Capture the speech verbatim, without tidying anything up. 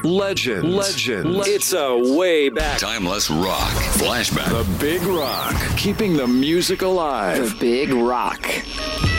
Legend. Legend. It's a way back. Timeless rock. Flashback. The Big Rock. Keeping the music alive. The Big Rock.